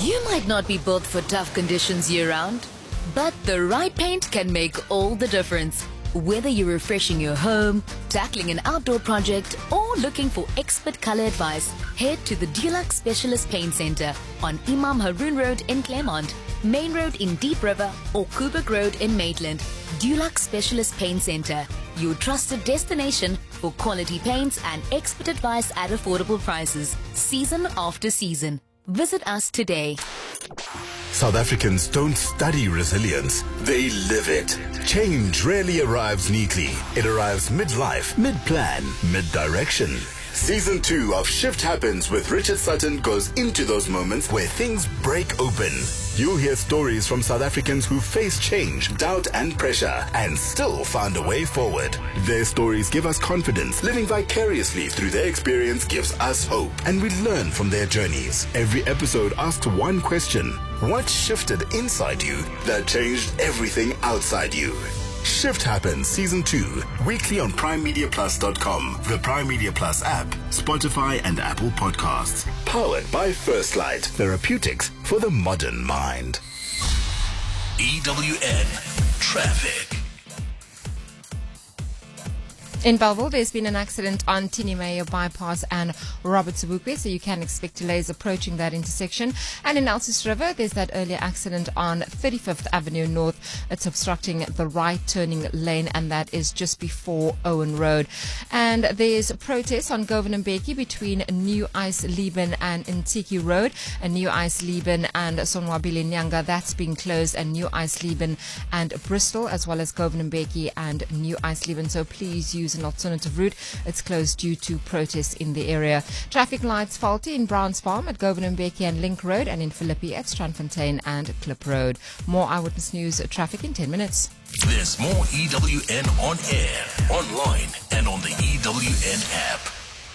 You might not be built for tough conditions year-round, but the right paint can make all the difference. Whether you're refreshing your home, tackling an outdoor project, or looking for expert color advice, head to the Dulux Specialist Paint Center on Imam Haroon Road in Claremont, Main Road in Deep River, or Kubrick Road in Maitland. Dulux Specialist Paint Center, your trusted destination for quality paints and expert advice at affordable prices, season after season. Visit us today. South Africans don't study resilience, they live it. Change rarely arrives neatly. It arrives mid-life, mid-plan, mid-direction. Season 2 of Shift Happens with Richard Sutton goes into those moments where things break open. You'll hear stories from South Africans who face change, doubt and pressure and still found a way forward. Their stories give us confidence. Living vicariously through their experience gives us hope, and we learn from their journeys. Every episode asks one question: what shifted inside you that changed everything outside you? Shift Happens Season 2, weekly on PrimeMediaPlus.com, the Prime Media Plus app, Spotify and Apple Podcasts. Powered by First Light, therapeutics for the modern mind. EWN Traffic. In Bellville, there's been an accident on Tinimeyo Bypass and Robert Sobukwe, so you can expect delays approaching that intersection. And in Elsies River, there's that earlier accident on 35th Avenue North. It's obstructing the right turning lane, and that is just before Owen Road. And there's protests on Govan Mbeki between New Ice Lieben and Ntiki Road, and New Ice Lieben and Sonwabile Nyanga. That's been closed, and New Ice Lieben and Bristol, as well as Govan Mbeki and New Ice Lieben. So please use an alternative route. It's closed due to protests in the area. Traffic lights faulty in Browns Farm at Govan Mbeki and Link Road, and in Philippi at Strandfontein and Klip Road. More Eyewitness News traffic in 10 minutes. There's more EWN on air, online, and on the EWN app.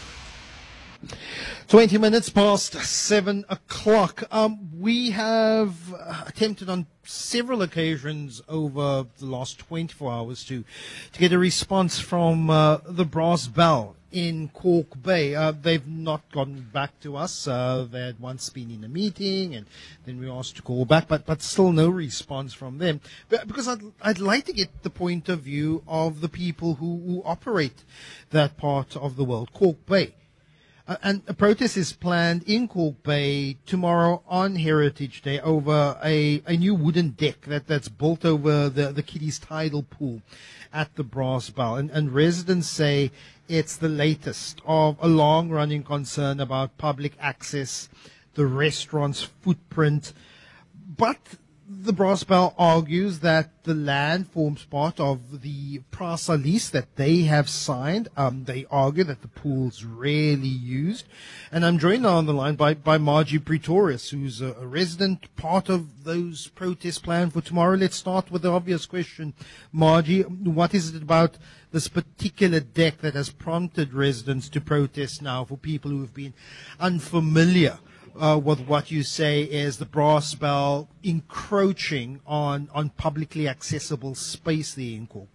20 minutes past 7 o'clock. We have attempted on several occasions over the last 24 hours to get a response from the Brass Bell in Cork Bay. They've not gotten back to us. They had once been in a meeting, and then we asked to call back, but still no response from them. Because I'd like to get the point of view of the people who operate that part of the world, Cork Bay. And a protest is planned in Cork Bay tomorrow on Heritage Day over a new wooden deck that's built over the kiddies' tidal pool at the Brass Bell. And residents say it's the latest of a long-running concern about public access, the restaurant's footprint. But the Brass Bell argues that the land forms part of the PRASA lease that they have signed. They argue that the pool's rarely used. And I'm joined now on the line by Margie Pretorius, who's a resident, part of those protests planned for tomorrow. Let's start with the obvious question. Margie, what is it about this particular deck that has prompted residents to protest now, for people who have been unfamiliar with what you say is the Brass Bell encroaching on publicly accessible space there in Cork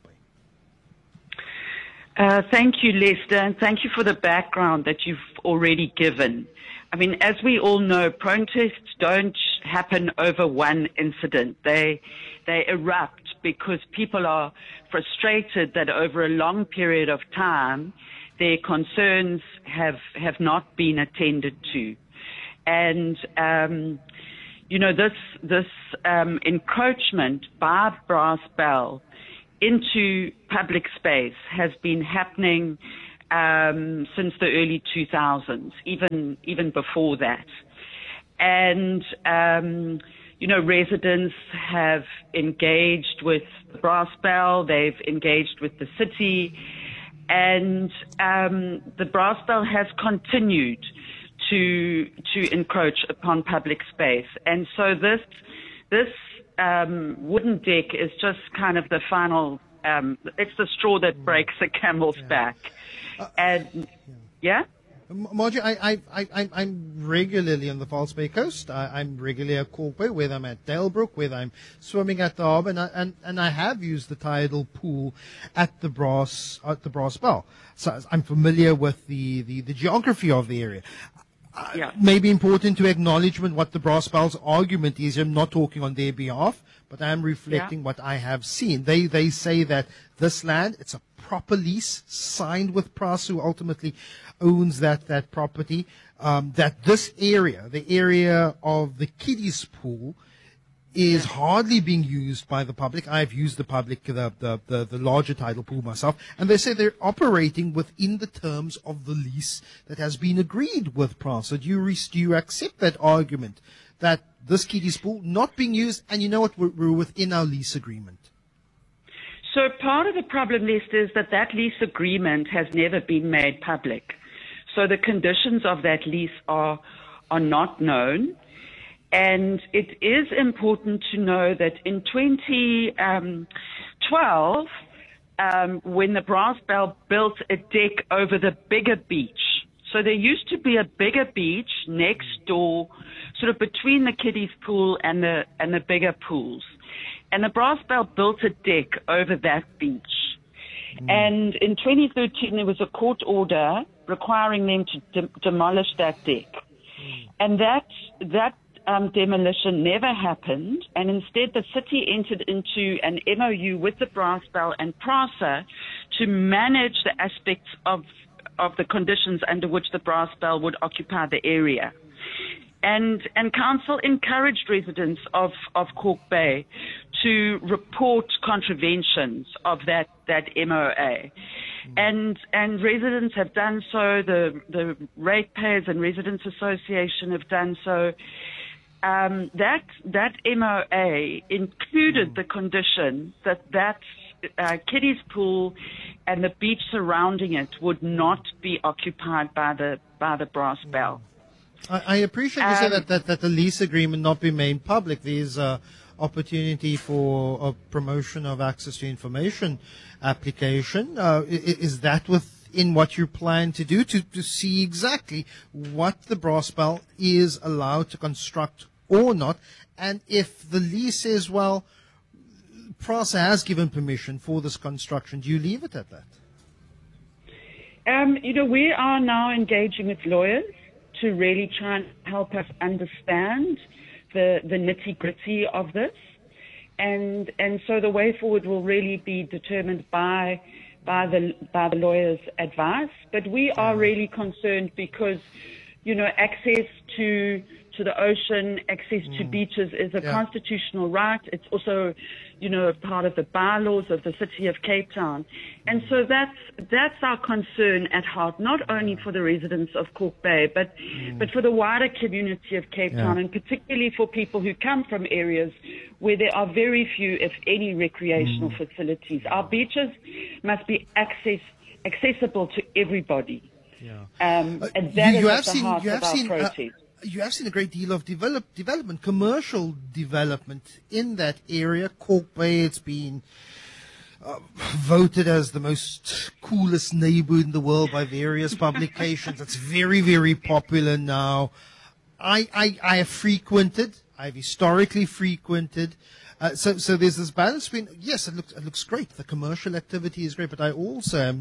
Bay? Thank you, Lester, and thank you for the background that you've already given. I mean, as we all know, protests don't happen over one incident. They erupt because people are frustrated that over a long period of time, their concerns have not been attended to. And, this encroachment by Brass Bell into public space has been happening since the early 2000s, even before that. And, residents have engaged with the Brass Bell, they've engaged with the city, and the Brass Bell has continued to encroach upon public space. And so this wooden deck is just kind of the final, it's the straw that breaks the camel's back. And, yeah? Margie, I'm regularly on the False Bay coast. I'm regularly at Cork Bay, whether I'm at Dalebrook, whether I'm swimming at the harbour, and I have used the tidal pool at the Brass Bell. So I'm familiar with the geography of the area. Yeah. Maybe important to acknowledge what the Brass Bell's argument is. I'm not talking on their behalf, but I am reflecting what I have seen. They say that this land, it's a proper lease signed with Pras, who ultimately owns that property, that this area, the area of the kiddies pool, is hardly being used by the public. I've used the larger tidal pool myself, and they say they're operating within the terms of the lease that has been agreed with Pras. So do you accept that argument that this kiddies pool not being used, and you know what, we're within our lease agreement? So part of the problem, Lester, is that lease agreement has never been made public. So the conditions of that lease are not known. And it is important to know that in 2012, when the Brass Bell built a deck over the bigger beach, so there used to be a bigger beach next door, sort of between the kiddies pool and the bigger pools. And the Brass Bell built a deck over that beach. And in 2013, there was a court order requiring them to demolish that deck. And that demolition never happened, and instead the city entered into an MOU with the Brass Bell and PRASA to manage the aspects of the conditions under which the Brass Bell would occupy the area. And council encouraged residents of Kalk Bay to report contraventions of that MOA. And residents have done so, the Ratepayers and Residents Association have done so. That MOA included the condition that kiddies pool and the beach surrounding it would not be occupied by the Brass Bell. I appreciate you say that the lease agreement not be made public. There's opportunity for a promotion of access to information application. Is that within what you plan to do to see exactly what the Brass Bell is allowed to construct or not? And if the lease says, well, PRASA has given permission for this construction, do you leave it at that? We are now engaging with lawyers to really try and help us understand the nitty-gritty of this. And so the way forward will really be determined by the lawyer's advice. But we are really concerned because, access to the ocean, access to beaches is a constitutional right. It's also, part of the bylaws of the city of Cape Town. And so that's our concern at heart, not only for the residents of Kalk Bay, but for the wider community of Cape Town, and particularly for people who come from areas where there are very few, if any, recreational facilities. Our beaches must be accessible to everybody. And that is at the heart of our protest. You have seen a great deal of development, commercial development in that area. Kalk Bay, it's been voted as the most coolest neighborhood in the world by various publications. It's very, very popular now. I have frequented, I've historically frequented. So there's this balance between, yes, it looks great. The commercial activity is great, but I also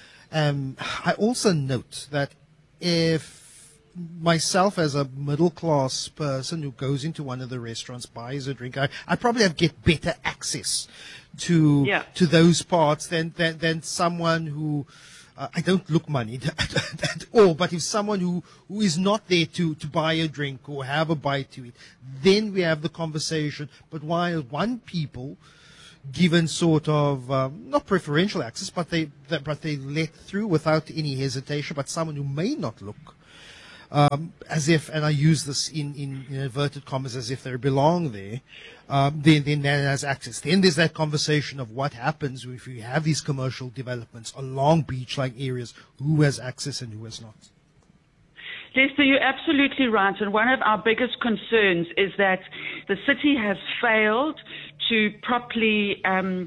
note that if myself as a middle class person who goes into one of the restaurants, buys a drink, I probably get better access to those parts than someone who I don't look moneyed at all. But if someone who is not there to buy a drink or have a bite to eat, then we have the conversation. But while one people given sort of not preferential access, but they let through without any hesitation, but someone who may not look as if, and I use this in inverted commas, as if they belong there, then that has access. Then there's that conversation of what happens if you have these commercial developments along beach-like areas, who has access and who has not. Lester, you're absolutely right. And one of our biggest concerns is that the city has failed to properly kind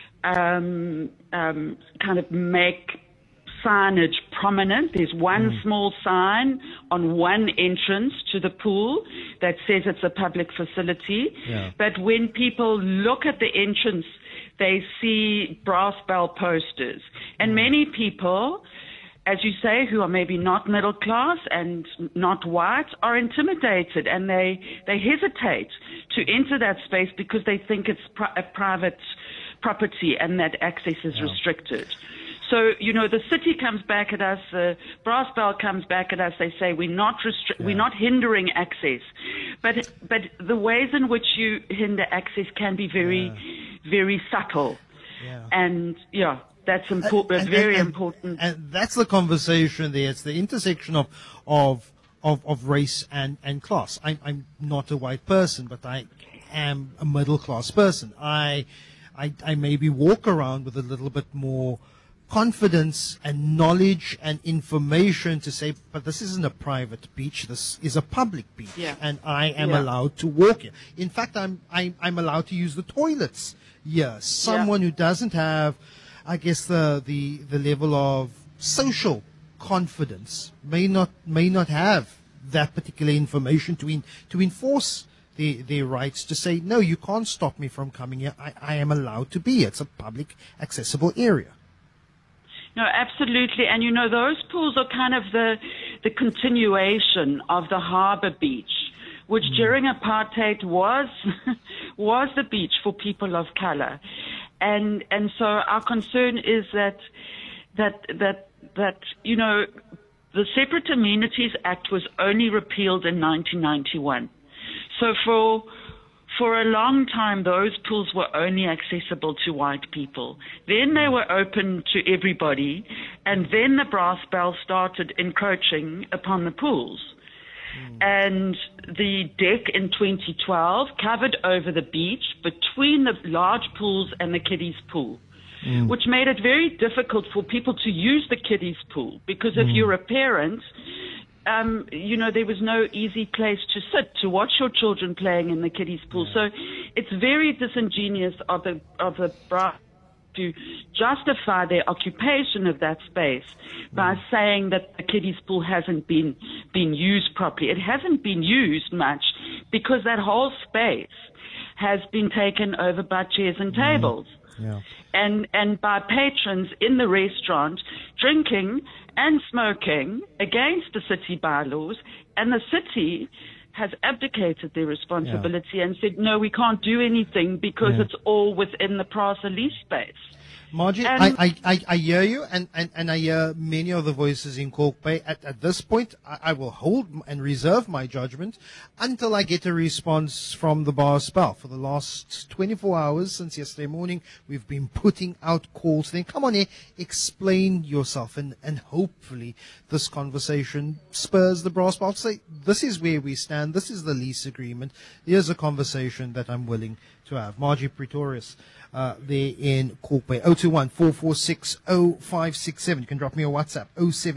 of make signage prominent. There's one small sign on one entrance to the pool that says it's a public facility. Yeah. But when people look at the entrance, they see Brass Bell posters. And many people as you say, who are maybe not middle class and not white, are intimidated, and they hesitate to enter that space because they think it's a private property and that access is restricted. So, the city comes back at us, Brass Bell comes back at us, they say we're not hindering access. But the ways in which you hinder access can be very, very subtle. Yeah. And, that's important, very important. And that's the conversation there. It's the intersection of race and class. I'm not a white person, but I am a middle class person. I maybe walk around with a little bit more confidence and knowledge and information to say, but this isn't a private beach, this is a public beach, and I am allowed to walk here. In fact, I'm allowed to use the toilets here. Someone who doesn't have, I guess, the level of social confidence may not have that particular information to enforce their rights, to say, no, you can't stop me from coming here. I am allowed to be here. It's a public accessible area. No, absolutely. And, those pools are kind of the continuation of the harbour beach, which during apartheid was the beach for people of colour. And so our concern is that the Separate Amenities Act was only repealed in 1991. So for a long time, those pools were only accessible to white people. Then they were open to everybody, and then the Brass Bell started encroaching upon the pools. And the deck in 2012 covered over the beach between the large pools and the kiddies pool, which made it very difficult for people to use the kiddies pool, because if you're a parent, there was no easy place to sit to watch your children playing in the kiddies pool. So it's very disingenuous of the Brass to justify their occupation of that space by saying that the kiddies pool hasn't been used properly. It hasn't been used much because that whole space has been taken over by chairs and tables. Yeah. And by patrons in the restaurant drinking and smoking against the city bylaws, and the city has abdicated their responsibility and said, no, we can't do anything because it's all within the Prasa lease space. Margie, I hear you, and I hear many of the voices in Kalk Bay. At this point, I will hold and reserve my judgment until I get a response from the Brass Bell. For the last 24 hours since yesterday morning, we've been putting out calls saying, come on here, explain yourself, and hopefully this conversation spurs the Brass Bell to say, this is where we stand, this is the lease agreement, here's a conversation that I'm willing to have. Margie Pretorius, there in Kalk Bay, 021-446-0567. You can drop me a WhatsApp,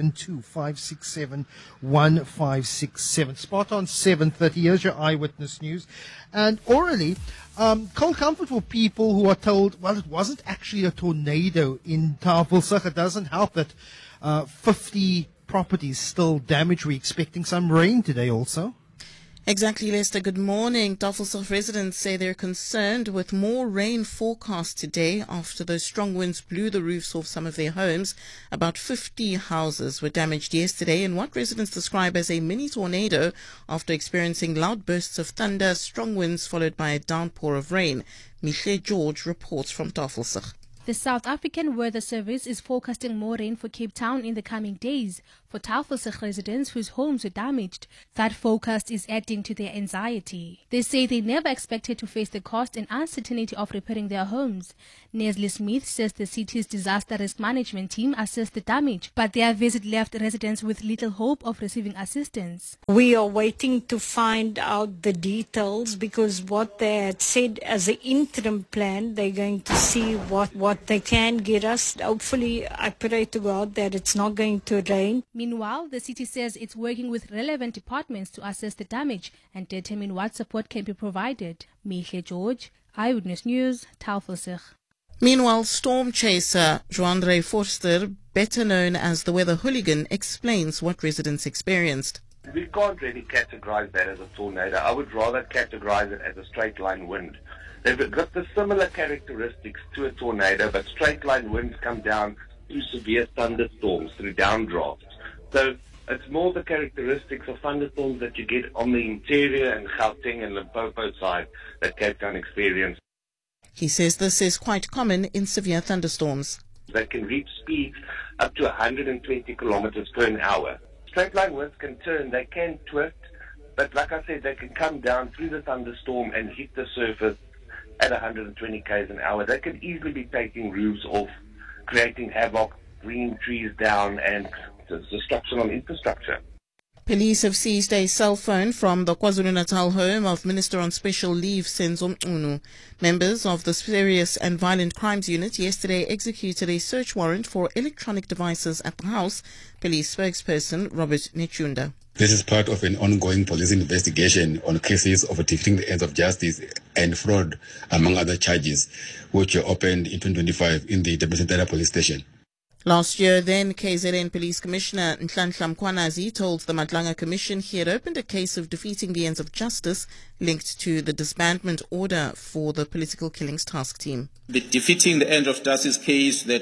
072-567-1567. Spot on 7:30. Here's your eyewitness news. And orally, cold comfort for people who are told, well, it wasn't actually a tornado in Tafelsig. It doesn't help that 50 properties still damaged. We're expecting some rain today also. Exactly, Lester. Good morning. Tafelsig residents say they're concerned with more rain forecast today after those strong winds blew the roofs off some of their homes. About 50 houses were damaged yesterday in what residents describe as a mini tornado after experiencing loud bursts of thunder, strong winds followed by a downpour of rain. Mihle George reports from Tafelsig. The South African Weather Service is forecasting more rain for Cape Town in the coming days. For Tafelsig residents whose homes were damaged, that forecast is adding to their anxiety. They say they never expected to face the cost and uncertainty of repairing their homes. Nestle Smith says the city's disaster risk management team assessed the damage, but their visit left residents with little hope of receiving assistance. We are waiting to find out the details, because what they had said as an interim plan, they're going to see what they can get us. Hopefully, I pray to God that it's not going to rain. Meanwhile, the city says it's working with relevant departments to assess the damage and determine what support can be provided. Mihle George, Eyewitness News, Tafelsig. Meanwhile, storm chaser Joandre Forster, better known as the weather hooligan, explains what residents experienced. We can't really categorize that as a tornado. I would rather categorize it as a straight line wind. They've got the similar characteristics to a tornado, but straight line winds come down through severe thunderstorms, through downdrafts. So it's more the characteristics of thunderstorms that you get on the interior and Gauteng and Limpopo side that Cape Town experiences. He says this is quite common in severe thunderstorms. They can reach speeds up to 120 kilometers per hour. Straight line winds can turn, they can twist, but like I said, they can come down through the thunderstorm and hit the surface at 120 km an hour. They could easily be taking roofs off, creating havoc, bringing trees down, and destruction on infrastructure. Police have seized a cell phone from the KwaZulu-Natal home of Minister on Special Leave Senzo Mchunu. Members of the Serious and Violent Crimes Unit yesterday executed a search warrant for electronic devices at the house, police spokesperson Robert Nechunda. This is part of an ongoing police investigation on cases of defeating the ends of justice and fraud, among other charges, which were opened in 2025 in the Depresentara police station. Last year, then KZN Police Commissioner Nhlanhla Mkhwanazi told the Madlanga Commission he had opened a case of defeating the ends of justice linked to the disbandment order for the Political Killings Task Team. The defeating the ends of justice case that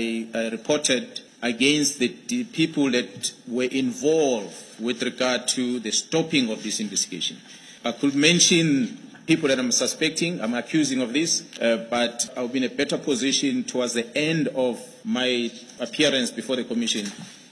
I reported against the people that were involved with regard to the stopping of this investigation. I could mention people that I'm suspecting, I'm accusing of this, but I'll be in a better position towards the end of my appearance before the Commission.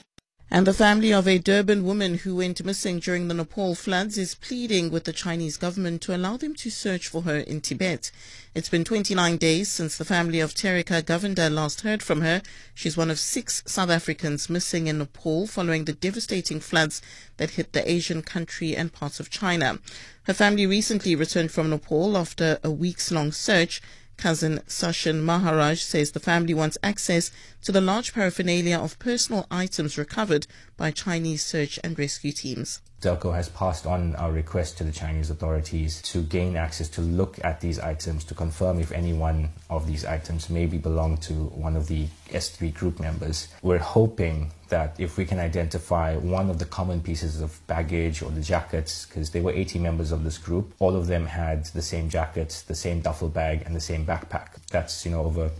And the family of a Durban woman who went missing during the Nepal floods is pleading with the Chinese government to allow them to search for her in Tibet. It's been 29 days since the family of Terika Govender last heard from her. She's one of 6 South Africans missing in Nepal following the devastating floods that hit the Asian country and parts of China. Her family recently returned from Nepal after a weeks-long search. Cousin Sachin Maharaj says the family wants access to the large paraphernalia of personal items recovered by Chinese search and rescue teams. Delco has passed on our request to the Chinese authorities to gain access to look at these items to confirm if any one of these items maybe belong to one of the S3 group members. We're hoping that if we can identify one of the common pieces of baggage or the jackets, because there were 80 members of this group, all of them had the same jackets, the same duffel bag and the same backpack. That's, over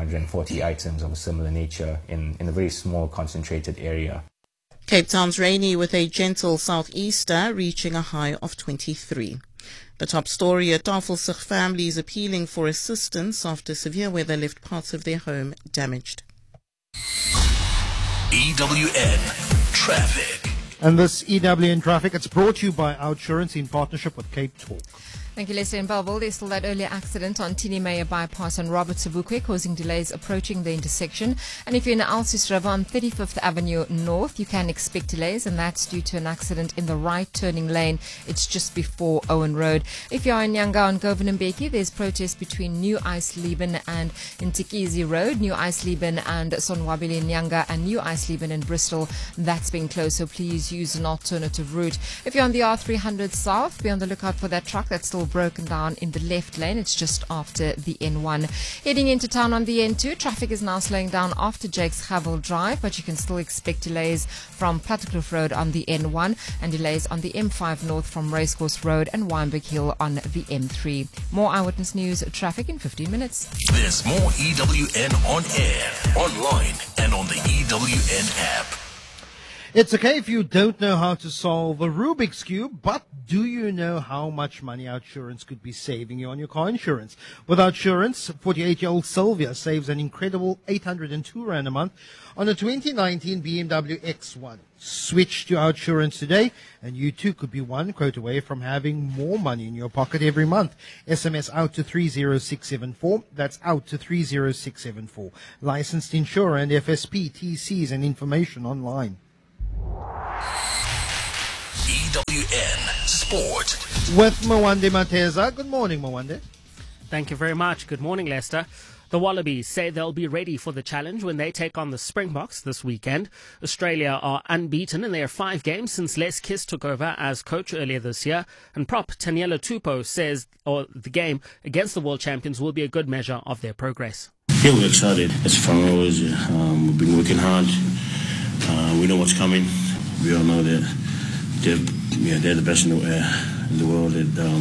240 items of a similar nature in a very small concentrated area. Cape Town's rainy with a gentle southeaster reaching a high of 23. The top story, a Tafelsig family is appealing for assistance after severe weather left parts of their home damaged. EWN Traffic. And this EWN Traffic, it's brought to you by OUTsurance in partnership with Cape Talk. Thank you, Lester. In Bellville, there's still that earlier accident on Tini Meyer bypass on Robert Sobukwe, causing delays approaching the intersection. And if you're in the Alsis River on 35th Avenue North, you can expect delays, and that's due to an accident in the right turning lane. It's just before Owen Road. If you're in Nyanga on Govan and Mbeki, there's protests between New Eisleben and Ntikizi Road, New Eisleben and Sonwabili in Nyanga, and New Eisleben in Bristol. That's been closed, so please use an alternative route. If you're on the R300 South, be on the lookout for that truck that's still broken down in the left lane. It's just after the N1. Heading into town on the N2, traffic is now slowing down after Jake's Havel Drive, but you can still expect delays from Plattekloof Road on the N1 and delays on the M5 North from Racecourse Road and Wynberg Hill on the M3. More Eyewitness News traffic in 15 minutes. There's more EWN on air, online, and on the EWN app. It's okay if you don't know how to solve a Rubik's Cube, but do you know how much money OUTsurance could be saving you on your car insurance? With OUTsurance, 48-year-old Sylvia saves an incredible 802 Rand a month on a 2019 BMW X1. Switch to OUTsurance today, and you too could be one quote away from having more money in your pocket every month. SMS out to 30674. That's out to 30674. Licensed insurer and FSP, TCs and information online. EWN Sport. With Mwande Mateza. Good morning, Mwande. Thank you very much. Good morning, Lester. The Wallabies say they'll be ready for the challenge when they take on the Springboks this weekend. Australia are unbeaten in their 5 games since Les Kiss took over as coach earlier this year. And prop Taniela Tupou says the game against the world champions will be a good measure of their progress. Yeah, we're excited. As far as we've been working hard. We know what's coming. We all know that they're the best in the world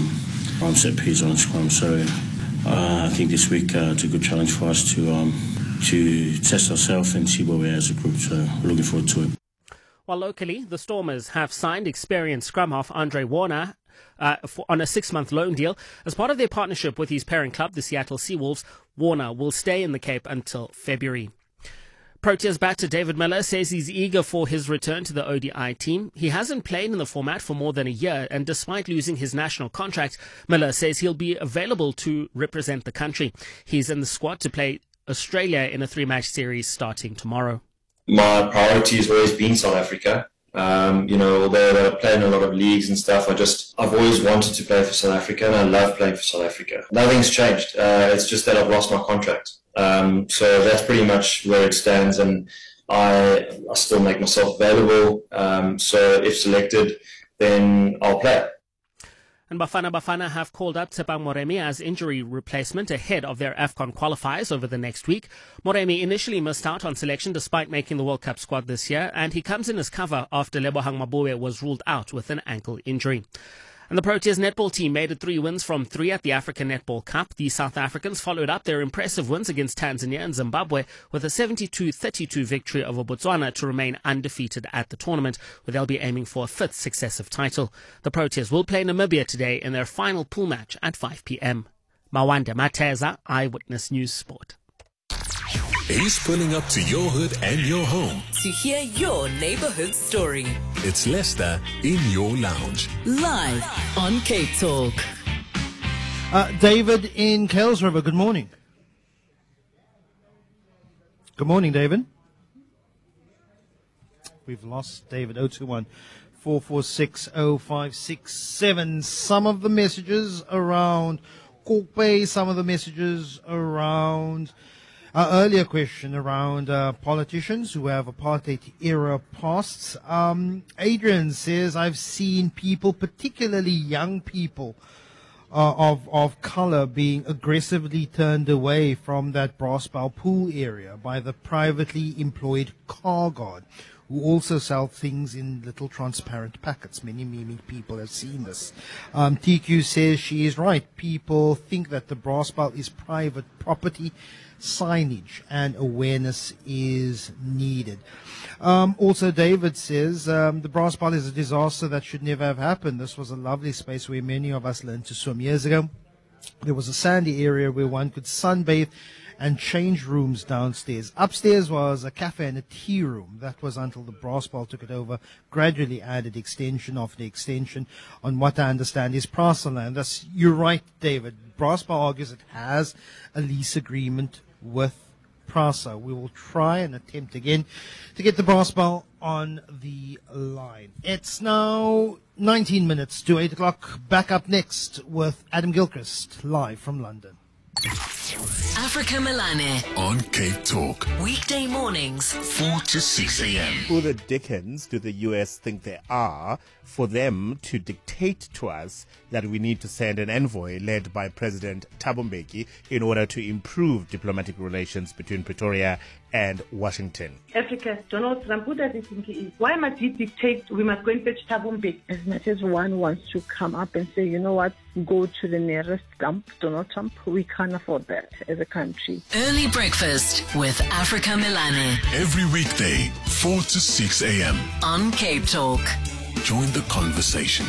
at on set piece, on scrum. So I think this week it's a good challenge for us to to test ourselves and see where we are as a group. So we're looking forward to it. While locally, the Stormers have signed experienced scrum half Andre Warner on a 6-month loan deal. As part of their partnership with his parent club, the Seattle Seawolves, Warner will stay in the Cape until February. Proteas batter David Miller says he's eager for his return to the ODI team. He hasn't played in the format for more than a year, and despite losing his national contract, Miller says he'll be available to represent the country. He's in the squad to play Australia in a 3-match series starting tomorrow. My priority has always been South Africa. Although I play in a lot of leagues and stuff, I've always wanted to play for South Africa, and I love playing for South Africa. Nothing's changed. It's just that I've lost my contract. So that's pretty much where it stands, and I still make myself available. So if selected, then I'll play. And Bafana have called up Tshepang Moremi as injury replacement ahead of their AFCON qualifiers over the next week. Moremi initially missed out on selection despite making the World Cup squad this year, and he comes in as cover after Lebohang Maboe was ruled out with an ankle injury. And the Proteas netball team made it 3 wins from 3 at the African Netball Cup. The South Africans followed up their impressive wins against Tanzania and Zimbabwe with a 72-32 victory over Botswana to remain undefeated at the tournament, where they'll be aiming for a 5th successive title. The Proteas will play Namibia today in their final pool match at 5 p.m. Mawande Mateza, Eyewitness News Sport. He's pulling up to your hood and your home To hear your neighborhood story. It's Lester in your lounge. Live on Cape Talk. David in Kales River, good morning. Good morning, David. We've lost David. 021-446-0567. Some of the messages around Kalk Bay, some of the messages around our earlier question around politicians who have apartheid-era pasts. Adrian says, I've seen people, particularly young people of color, being aggressively turned away from that Brassbow pool area by the privately employed car guard, who also sell things in little transparent packets. Many people have seen this. TQ says she is right. People think that the Brassbow is private property. Signage and awareness is needed. Also, David says the Brassbow is a disaster that should never have happened. This was a lovely space where many of us learned to swim years ago. There was a sandy area where one could sunbathe and change rooms downstairs. Upstairs was a cafe and a tea room. That was until the Brassbow took it over, gradually added extension after extension on what I understand is Prasa land. You're right, David. Brassbow argues it has a lease agreement with Prasa. We will try and attempt again to get the Brassbow on the line. It's now 19 minutes to 8 o'clock. Back up next with Adam Gilchrist, live from London. Africa Milane On Cape Talk. Weekday mornings 4 to 6 a.m. Who the dickens do the U.S. think they are for them to dictate to us that we need to send an envoy led by President Thabo Mbeki in order to improve diplomatic relations between Pretoria and Washington? Africa, Donald Trump, who does he think he is? Why must he dictate we must go and fetch Thabo Mbeki? As much as one wants to come up and say, you know what, go to the nearest dump, Donald Trump, we can't afford that as a country. Early breakfast with Africa Milane Every weekday, 4 to 6 a.m. on Cape Talk. Join the conversation.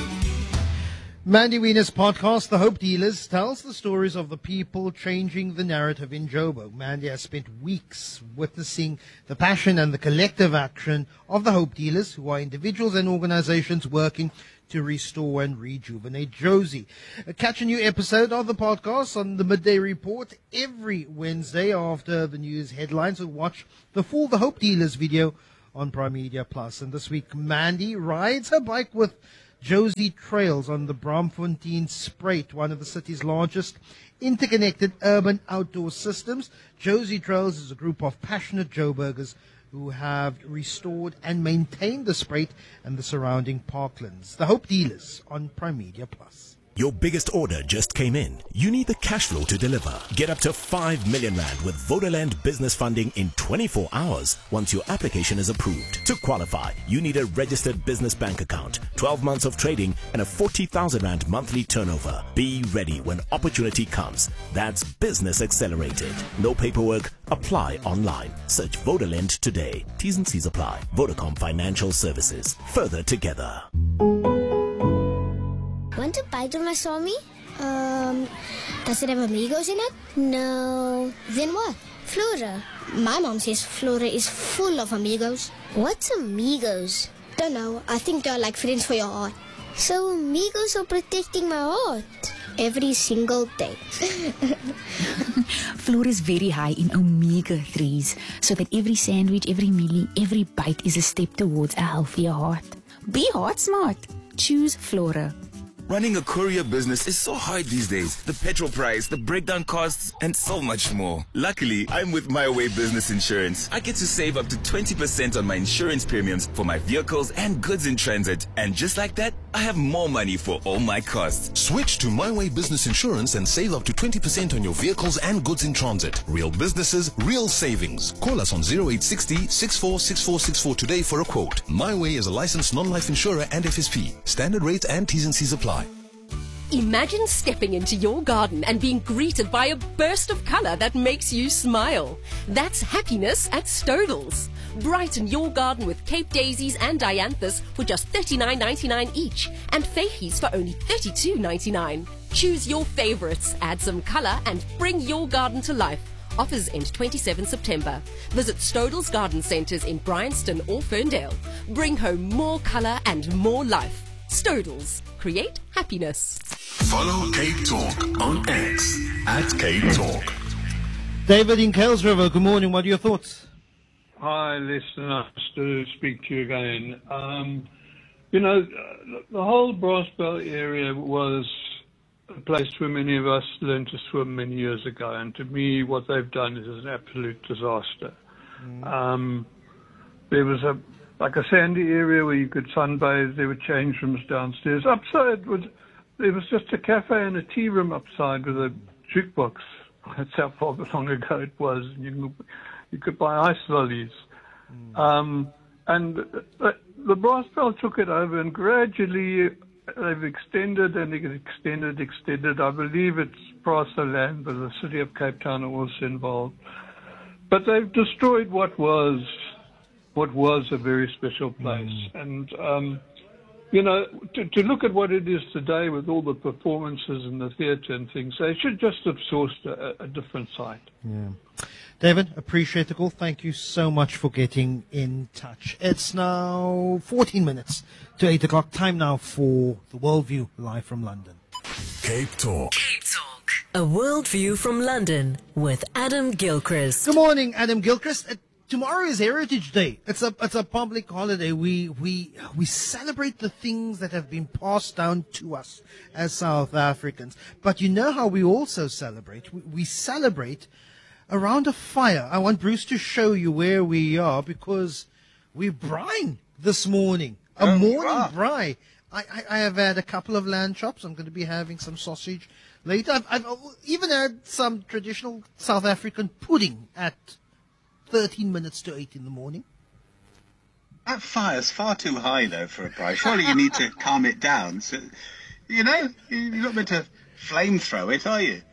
Mandy Wiener's podcast, The Hope Dealers, tells the stories of the people changing the narrative in Joburg. Mandy has spent weeks witnessing the passion and the collective action of the Hope Dealers, who are individuals and organizations working to restore and rejuvenate Jozi. Catch a new episode of the podcast on the Midday Report every Wednesday after the news headlines, or watch the full The Hope Dealers video on Prime Media Plus. And this week, Mandy rides her bike with Jozi Trails on the Braamfontein-Spruit, one of the city's largest interconnected urban outdoor systems. Jozi Trails is a group of passionate Joburgers who have restored and maintained the Spruit and the surrounding parklands. The Hope Dealers on Prime Media Plus. Your biggest order just came in. You need the cash flow to deliver. Get up to 5 million rand with Vodaland business funding in 24 hours once your application is approved. To qualify, you need a registered business bank account, 12 months of trading, and a 40,000 rand monthly turnover. Be ready when opportunity comes. That's Business Accelerated. No paperwork. Apply online. Search Vodaland today. T's and C's apply. Vodacom Financial Services. Further together. Want to bite of my Swami? Does it have amigos in it? No. Then what? Flora. My mom says Flora is full of amigos. What's amigos? Don't know. I think they're like friends for your heart. So amigos are protecting my heart every single day. Flora is very high in omega-3s, so that every sandwich, every mealie, every bite is a step towards a healthier heart. Be heart smart. Choose Flora. Running a courier business is so hard these days. The petrol price, the breakdown costs, and so much more. Luckily, I'm with My Way Business Insurance. I get to save up to 20% on my insurance premiums for my vehicles and goods in transit. And just like that, I have more money for all my costs. Switch to My Way Business Insurance and save up to 20% on your vehicles and goods in transit. Real businesses, real savings. Call us on 0860 646464 today for a quote. My Way is a licensed non-life insurer and FSP. Standard rates and T's and C's apply. Imagine stepping into your garden and being greeted by a burst of colour that makes you smile. That's happiness at Stodels. Brighten your garden with Cape Daisies and Dianthus for just $39.99 each and Feihies for only $32.99. Choose your favourites, add some colour and bring your garden to life. Offers end 27 September. Visit Stodels Garden Centres in Bryanston or Ferndale. Bring home more colour and more life. Stodels. Create happiness. Follow Cape Talk on X at Cape Talk. David in Kales River, good morning. What are your thoughts? Hi, Lester. Nice to speak to you again. You know, the whole Brassbell area was a place where many of us learned to swim many years ago, and to me, what they've done is an absolute disaster. There was like a sandy area where you could sunbathe. There were change rooms downstairs. Upside there was just a cafe and a tea room upside with a jukebox. That's how far long ago it was. You could buy ice lollies. And the Brassbell took it over, and gradually they've extended and extended. I believe it's Prasa land, but the city of Cape Town are also involved. But they've destroyed what was a very special place. And, you know, to look at what it is today with all the performances and the theatre and things, they should just have sourced a different site. Yeah. David, appreciate the call. Thank you so much for getting in touch. It's now 14 minutes to 8 o'clock. Time now for the Worldview live from London. Cape Talk. Cape Talk. A Worldview from London with Adam Gilchrist. Good morning, Adam Gilchrist. Tomorrow is Heritage Day. It's a public holiday. We celebrate the things that have been passed down to us as South Africans. But you know how we also celebrate? We celebrate around a fire. I want Bruce to show you where we are because we're braaiing this morning. A morning braai. I have had a couple of lamb chops. I'm going to be having some sausage later. I've even had some traditional South African pudding at 13 minutes to 8 in the morning. That fire's far too high, though, for a braai. Surely you need to calm it down. So, you know, you're not meant to flamethrow it, are you?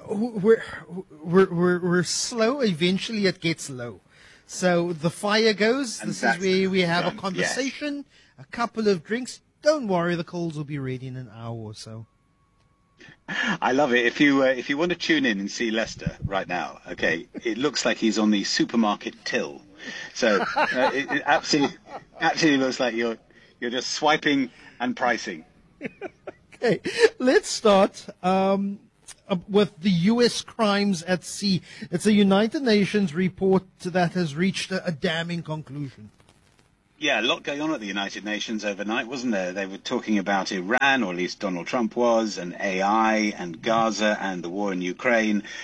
We're slow. Eventually, it gets low. So the fire goes. And this is where we have a conversation, a couple of drinks. Don't worry, the coals will be ready in an hour or so. I love it. If you want to tune in and see Lester right now, okay, it looks like he's on the supermarket till. So it absolutely looks like you're just swiping and pricing. Okay, let's start with the U.S. crimes at sea. It's a United Nations report that has reached a damning conclusion. Yeah, a lot going on at the United Nations overnight, wasn't there? They were talking about Iran, or at least Donald Trump was, and AI, and Gaza, and the war in Ukraine.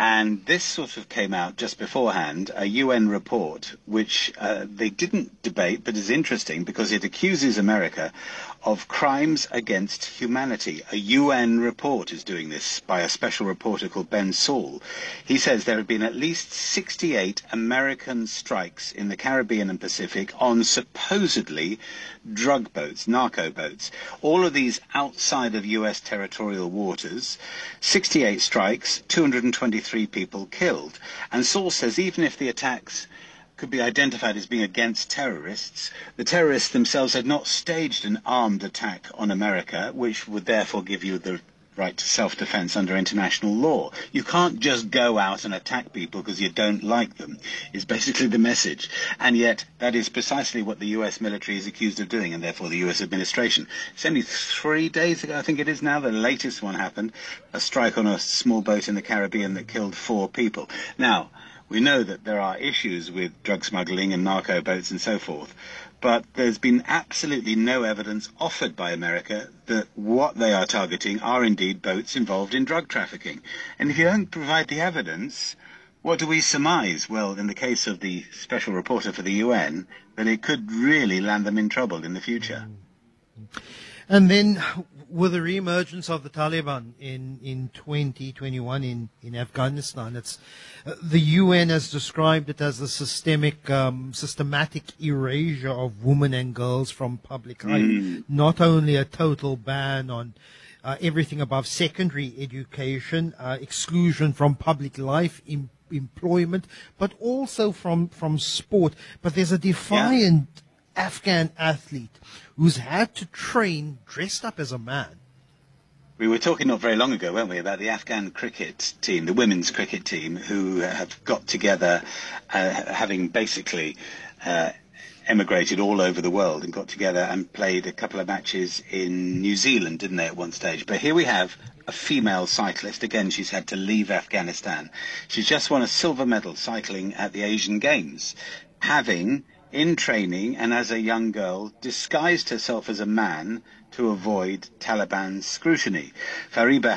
And this sort of came out just beforehand, a UN report, which they didn't debate, but is interesting because it accuses America of crimes against humanity. A UN report is doing this by a special reporter called Ben Saul. He says there have been at least 68 American strikes in the Caribbean and Pacific on supposedly drug boats, narco boats. All of these outside of US territorial waters. 68 strikes, 223 people killed. And Saul says even if the attacks could be identified as being against terrorists, the terrorists themselves had not staged an armed attack on America, which would therefore give you the right to self-defense under international law. You can't just go out and attack people because you don't like them, is basically the message. And yet that is precisely what the US military is accused of doing, and therefore the US administration. It's only 3 days ago, I think it is now, the latest one happened, a strike on a small boat in the Caribbean that killed 4 people. Now, we know that there are issues with drug smuggling and narco boats and so forth, but there's been absolutely no evidence offered by America that what they are targeting are indeed boats involved in drug trafficking. And if you don't provide the evidence, what do we surmise? Well, in the case of the special reporter for the UN, that it could really land them in trouble in the future. And then with the re-emergence of the Taliban in 2021 in Afghanistan, it's the UN has described it as a systematic erasure of women and girls from public life. Not only a total ban on everything above secondary education, exclusion from public life, employment, but also from sport. But there's a defiant Afghan athlete who's had to train dressed up as a man. We were talking not very long ago, weren't we, about the Afghan cricket team, the women's cricket team, who have got together, having basically emigrated all over the world, and got together and played a couple of matches in New Zealand, didn't they, at one stage? But here we have a female cyclist. Again, she's had to leave Afghanistan. She's just won a silver medal cycling at the Asian Games, having, in training and as a young girl, disguised herself as a man to avoid Taliban scrutiny. Fariba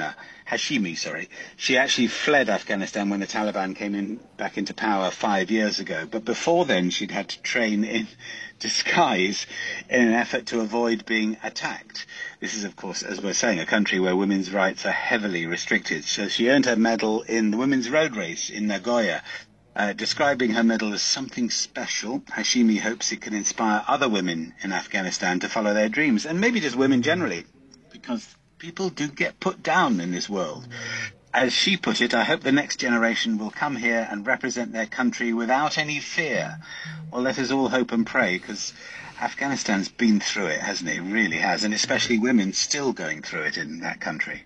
Hashimi, she actually fled Afghanistan when the Taliban came back into power 5 years ago. But before then, she'd had to train in disguise in an effort to avoid being attacked. This is, of course, as we're saying, a country where women's rights are heavily restricted. So she earned her medal in the women's road race in Nagoya. Describing her medal as something special, Hashimi hopes it can inspire other women in Afghanistan to follow their dreams, and maybe just women generally, because people do get put down in this world. As she put it, I hope the next generation will come here and represent their country without any fear. Well, let us all hope and pray, because Afghanistan's been through it, hasn't it? It really has, and especially women still going through it in that country.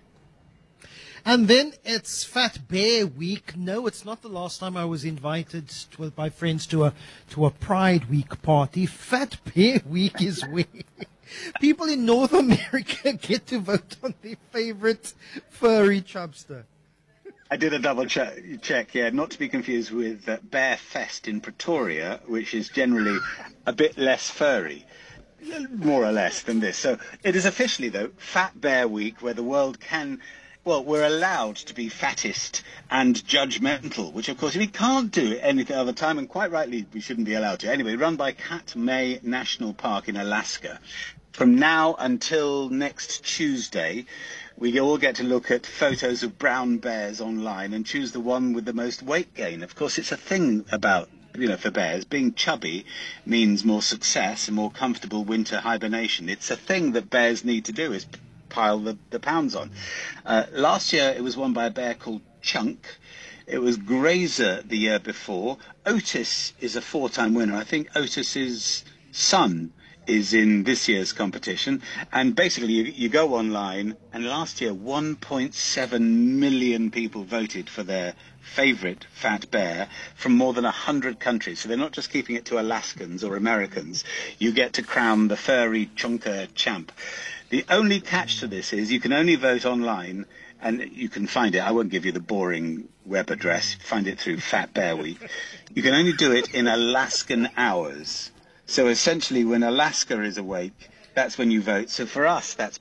And then it's Fat Bear Week. No, it's not the last time I was invited with my friends to a Pride Week party. Fat Bear Week is where people in North America get to vote on their favorite furry chubster. I did a double check, yeah, not to be confused with Bear Fest in Pretoria, which is generally a bit less furry, more or less, than this. So it is officially, though, Fat Bear Week, where the world can... Well, we're allowed to be fattest and judgmental, which, of course, we can't do any other time, and quite rightly we shouldn't be allowed to. Anyway, run by Katmai National Park in Alaska. From now until next Tuesday, we all get to look at photos of brown bears online and choose the one with the most weight gain. Of course, it's a thing about, for bears, being chubby means more success and more comfortable winter hibernation. It's a thing that bears need to do, is pile the pounds on. Last year it was won by a bear called Chunk. It was Grazer the year before. Otis is a 4-time winner. I think Otis's son is in this year's competition. And basically you go online, and last year 1.7 million people voted for their favourite fat bear from more than 100 countries. So they're not just keeping it to Alaskans or Americans. You get to crown the furry chunker champ. The only catch to this is you can only vote online, and you can find it. I won't give you the boring web address. Find it through Fat Bear Week. You can only do it in Alaskan hours. So essentially when Alaska is awake, that's when you vote. So for us, that's